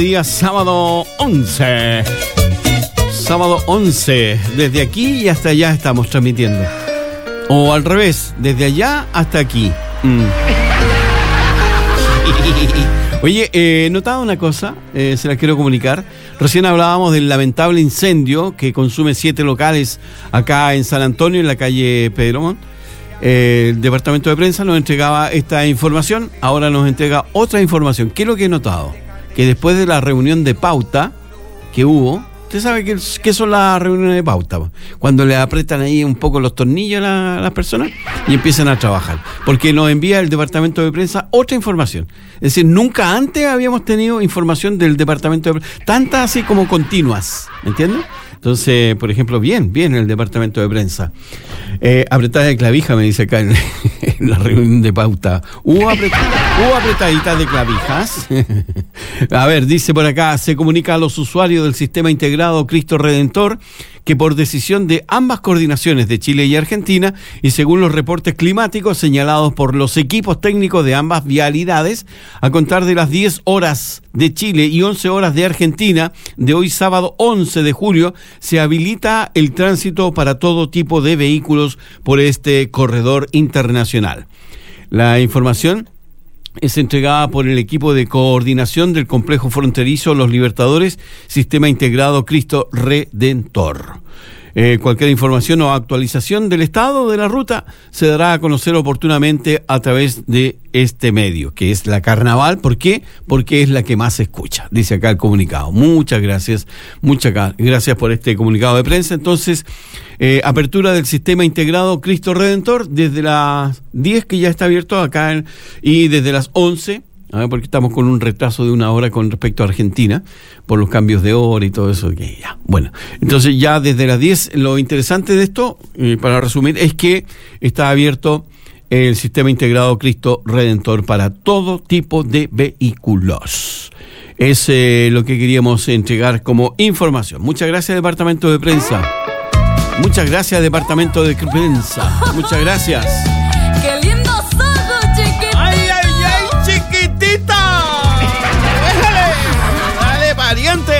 Día sábado 11. Sábado 11. Desde aquí y hasta allá estamos transmitiendo. O al revés, desde allá hasta aquí. Oye, he notado una cosa, se la quiero comunicar. Recién hablábamos del lamentable incendio que consume 7 locales acá en San Antonio, en la calle Pedro Montt. El departamento de prensa nos entregaba esta información, ahora nos entrega otra información. ¿Qué es lo que he notado? Que después de la reunión de pauta que hubo, usted sabe qué son las reuniones de pauta, cuando le apretan ahí un poco los tornillos a las personas y empiezan a trabajar, porque nos envía el departamento de prensa otra información. Es decir, nunca antes habíamos tenido información del departamento de prensa, tantas así como continuas, ¿me entiendes? Entonces, por ejemplo, bien el departamento de prensa. Apretada de clavija, me dice acá en la reunión de pauta. Hubo apretaditas de clavijas. A ver, dice por acá, se comunica a los usuarios del Sistema Integrado Cristo Redentor que por decisión de ambas coordinaciones de Chile y Argentina, y según los reportes climáticos señalados por los equipos técnicos de ambas vialidades, a contar de las 10 horas de Chile y 11 horas de Argentina, de hoy sábado 11 de julio, se habilita el tránsito para todo tipo de vehículos por este corredor internacional. La información es entregada por el equipo de coordinación del complejo fronterizo Los Libertadores, Sistema Integrado Cristo Redentor. Cualquier información o actualización del estado de la ruta se dará a conocer oportunamente a través de este medio, que es la Carnaval. ¿Por qué? Porque es la que más se escucha, dice acá el comunicado. Muchas gracias por este comunicado de prensa. Entonces, apertura del Sistema Integrado Cristo Redentor desde las 10, que ya está abierto acá, y desde las 11, porque estamos con un retraso de 1 hora con respecto a Argentina, por los cambios de hora y todo eso. Que ya. Bueno, entonces ya desde las 10, lo interesante de esto, para resumir, es que está abierto el Sistema Integrado Cristo Redentor para todo tipo de vehículos. Es lo que queríamos entregar como información. Muchas gracias, Departamento de Prensa. Muchas gracias, Departamento de Prensa. Muchas gracias. ¡Qué lindo ojos, chiquitito! ¡Ay, ay, ay, chiquitita! ¡Déjale! ¡Dale, pariente!